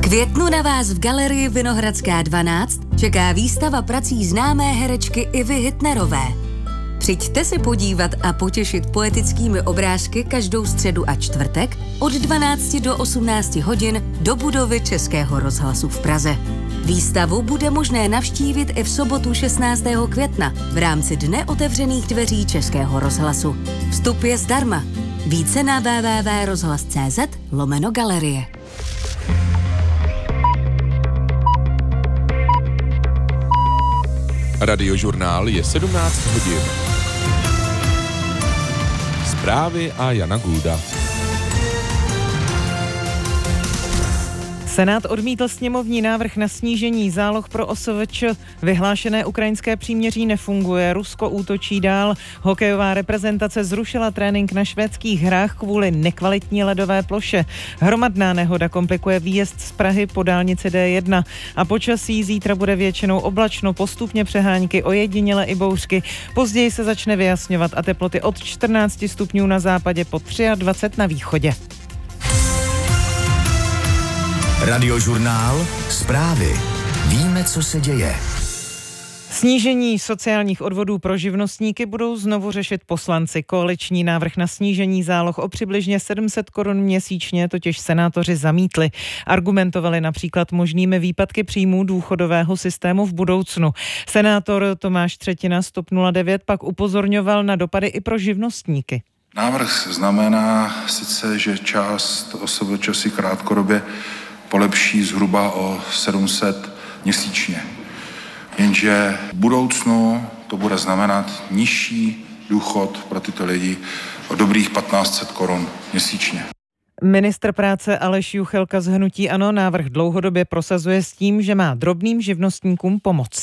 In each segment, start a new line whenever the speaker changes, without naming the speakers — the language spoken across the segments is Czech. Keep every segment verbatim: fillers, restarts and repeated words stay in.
květnu na vás v galerii Vinohradská dvanáct čeká výstava prací známé herečky Ivy Hitnerové. Přijďte se podívat a potěšit poetickými obrázky každou středu a čtvrtek od dvanácti do osmnácti hodin do budovy Českého rozhlasu v Praze. Výstavu bude možné navštívit i v sobotu šestnáctého května v rámci Dne otevřených dveří Českého rozhlasu. Vstup je zdarma. Více na w w w tečka rozhlas tečka c z lomeno galerie.
Radiožurnál je sedmnáct hodin. Zprávy a Jana Gulda.
Senát odmítl sněmovní návrh na snížení záloh pro O S V Č. Vyhlášené ukrajinské příměří nefunguje, Rusko útočí dál. Hokejová reprezentace zrušila trénink na švédských hrách kvůli nekvalitní ledové ploše. Hromadná nehoda komplikuje výjezd z Prahy po dálnici D jedna. A počasí zítra bude většinou oblačno, postupně přehánky, ojediněle i bouřky. Později se začne vyjasňovat a teploty od čtrnácti stupňů na západě po dvacet tři na východě.
Radiožurnál, zprávy. Víme, co se děje.
Snížení sociálních odvodů pro živnostníky budou znovu řešit poslanci. Koaliční návrh na snížení záloh o přibližně sedm set korun měsíčně totiž senátoři zamítli. Argumentovali například možnými výpadky příjmů důchodového systému v budoucnu. Senátor Tomáš Třetina z T O P nula devět pak upozorňoval na dopady i pro živnostníky.
Návrh znamená sice, že část O S V Č si krátkodobě polepší zhruba o sedm set měsíčně. Jenže v budoucnu to bude znamenat nižší důchod pro tyto lidi o dobrých patnáct set korun měsíčně.
Ministr práce Aleš Juchelka z hnutí ANO návrh dlouhodobě prosazuje s tím, že má drobným živnostníkům pomoct.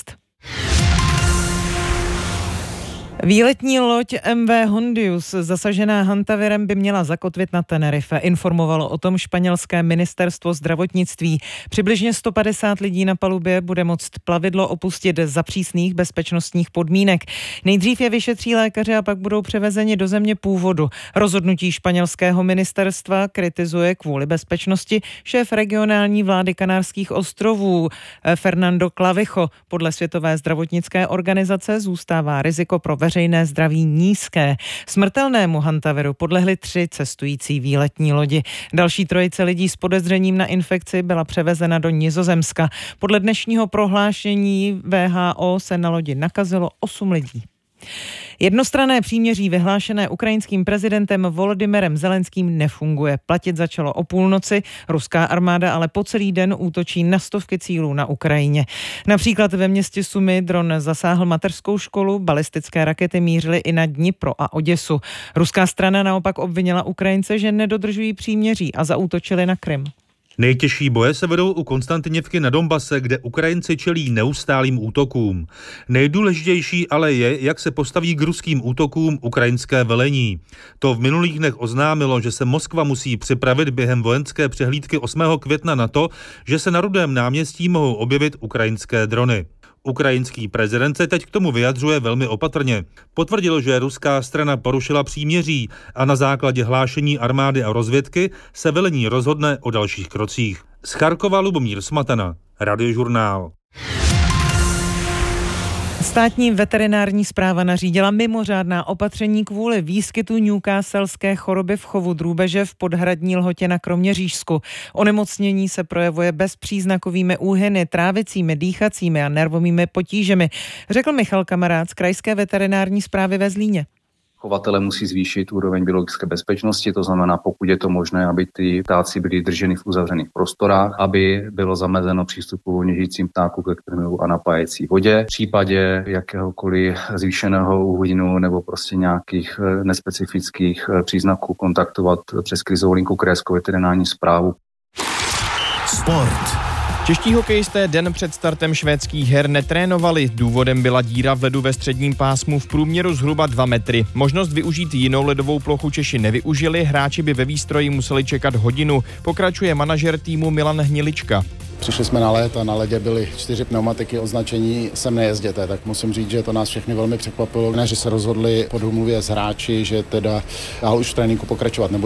Výletní loď M V Hondius, zasažená hantavirem, by měla zakotvit na Tenerife. Informovalo o tom španělské ministerstvo zdravotnictví. Přibližně sto padesát lidí na palubě bude moct plavidlo opustit za přísných bezpečnostních podmínek. Nejdřív je vyšetří lékaři a pak budou převezeni do země původu. Rozhodnutí španělského ministerstva kritizuje kvůli bezpečnosti šéf regionální vlády Kanárských ostrovů Fernando Clavijo. Podle Světové zdravotnické organizace zůstává riziko pro veřejné zdraví nízké. Smrtelnému hantaviru podlehly tři cestující výletní lodi. Další trojice lidí s podezřením na infekci byla převezena do Nizozemska. Podle dnešního prohlášení W H O se na lodi nakazilo osm lidí. Jednostranné příměří vyhlášené ukrajinským prezidentem Volodymyrem Zelenským nefunguje. Platit začalo o půlnoci, ruská armáda ale po celý den útočí na stovky cílů na Ukrajině. Například ve městě Sumy dron zasáhl mateřskou školu, balistické rakety mířily i na Dnipro a Oděsu. Ruská strana naopak obvinila Ukrajince, že nedodržují příměří a zaútočili na Krym.
Nejtěžší boje se vedou u Konstantiněvky na Donbase, kde Ukrajinci čelí neustálým útokům. Nejdůležitější ale je, jak se postaví k ruským útokům ukrajinské velení. To v minulých dnech oznámilo, že se Moskva musí připravit během vojenské přehlídky osmého května na to, že se na Rudém náměstí mohou objevit ukrajinské drony. Ukrajinský prezident se teď k tomu vyjadřuje velmi opatrně. Potvrdil, že ruská strana porušila příměří a na základě hlášení armády a rozvědky se velení rozhodne o dalších krocích. Z Charkova Lubomír Smatana, Radiožurnál.
Státní veterinární správa nařídila mimořádná opatření kvůli výskytu newcastleské choroby v chovu drůbeže v Podhradní Lhotě na Kroměřížsku. Onemocnění se projevuje bezpříznakovými úhyny, trávicími, dýchacími a nervovými potížemi, řekl Michal Kamarád z Krajské veterinární správy ve Zlíně.
Chovatele musí zvýšit úroveň biologické bezpečnosti, to znamená, pokud je to možné, aby ty ptáci byly drženy v uzavřených prostorách, aby bylo zamezeno přístupu volně žijícím ptáků ke krmivu a napájecí vodě. V případě jakéhokoliv zvýšeného úhynu nebo prostě nějakých nespecifických příznaků kontaktovat přes krizovou linku Krajskou veterinární správu.
Sport.
Čeští hokejisté den před startem švédských her netrénovali. Důvodem byla díra v ledu ve středním pásmu v průměru zhruba dva metry. Možnost využít jinou ledovou plochu Češi nevyužili, hráči by ve výstroji museli čekat hodinu. Pokračuje manažer týmu Milan Hnilička.
Přišli jsme na led a na ledě byly čtyři pneumatiky označení sem nejezděte, tak musím říct, že to nás všechny velmi překvapilo, ne, že se rozhodli po domluvě s hráči, že teda dál už v tréninku pokračovat nebude.